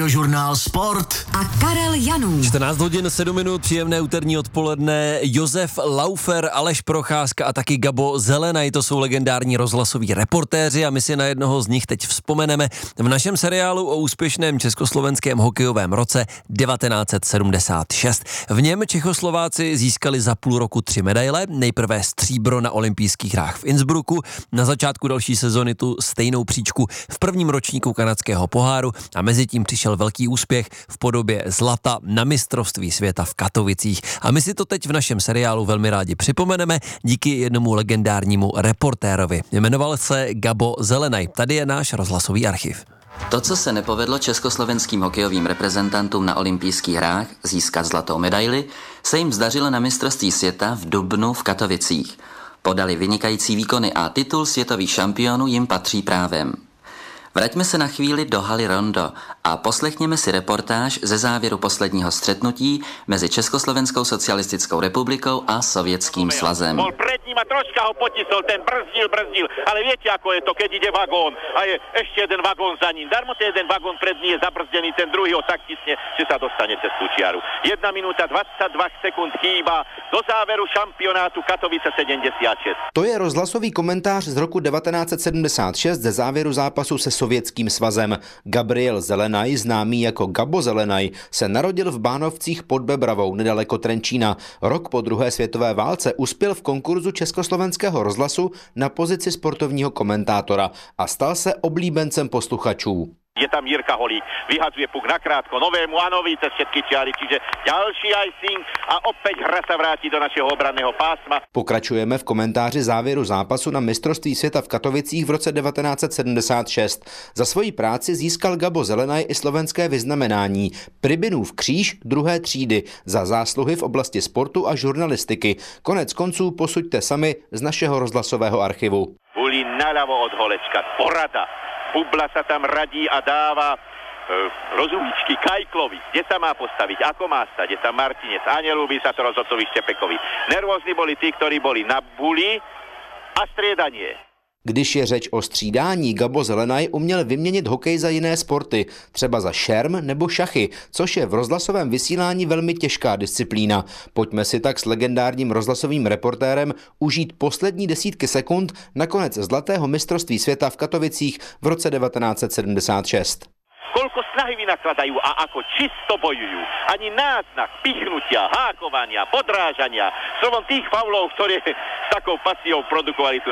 Žurnál Sport a Karel Janů. 14 hodin 7 minut, příjemné úterní odpoledne. Josef Laufer, Aleš Procházka a taky Gabo Zelenaj, to jsou legendární rozhlasoví reportéři a my si na jednoho z nich teď vzpomeneme v našem seriálu o úspěšném československém hokejovém roce 1976. V něm Čechoslováci získali za půl roku 3 medaile, nejprve stříbro na olympijských hrách v Innsbrucku, na začátku další sezony tu stejnou příčku v prvním ročníku kanadského poháru a mezi tím přišel velký úspěch v podobě zlata na mistrovství světa v Katovicích. A my si to teď v našem seriálu velmi rádi připomeneme díky jednomu legendárnímu reportérovi. Jmenoval se Gabo Zelenaj. Tady je náš rozhlasový archiv. To, co se nepovedlo československým hokejovým reprezentantům na olympijských hrách získat zlatou medaili, se jim zdařilo na mistrovství světa v dubnu v Katovicích. Podali vynikající výkony a titul světových šampionů jim patří právem. Vraťme se na chvíli do haly Rondo a poslechněme si reportáž ze závěru posledního střetnutí mezi Československou socialistickou republikou a Sovětským svazem. Bol pred ním a troška ho potisol, ten brzdil, ale viete, ako je to, keď ide vagón a je ešte jeden vagón za ním. Darmo ten jeden vagón pred ním je zabrzdený, ten druhý ho tak tisne, že sa dostane cez tú čiaru. 1 minúta 22 sekúnd chýba do záveru šampionátu Katovice 76. To je rozhlasový komentář z roku 1976 ze závěru zápasu se Sovětským svazem. Gabriel Zelenaj, známý jako Gabo Zelenaj, se narodil v Bánovcích pod Bebravou, nedaleko Trenčína. Rok po druhé světové válce uspěl v konkurzu Československého rozhlasu na pozici sportovního komentátora a stal se oblíbencem posluchačů. Je tam Jirka Holík, vyhadzuje puk nakrátko novému Anovi cez všetky čiary, čiže ďalší icing a opäť hra sa vráti do našeho obranného pásma. Pokračujeme v komentáři závěru zápasu na mistrovství světa v Katovicích v roce 1976. Za svoji práci získal Gabo Zelenaj i slovenské vyznamenání Pribinův kříž 2. třídy za zásluhy v oblasti sportu a žurnalistiky. Konec konců posuďte sami z našeho rozhlasového archivu. Buli naľavo od Holečka, porada. Bubla sa tam radí a dáva rozumíčky Kajklovi, kde sa má postaviť, ako má stať, je tam Martinec a nelúbi sa to rozhodcovi Štepekovi. Nervózni boli tí, ktorí boli na buli a striedanie. Když je řeč o střídání, Gabo Zelenaj uměl vyměnit hokej za jiné sporty, třeba za šerm nebo šachy, což je v rozhlasovém vysílání velmi těžká disciplína. Pojďme si tak s legendárním rozhlasovým reportérem užít poslední desítky sekund na konec zlatého mistrovství světa v Katovicích v roce 1976. Koľko snahy vynakladajú a ako čisto bojujú. Ani náznak pichnutia, hákovania, podrážania, slovom tých faulov, ktoré s takou pasiou produkovali tu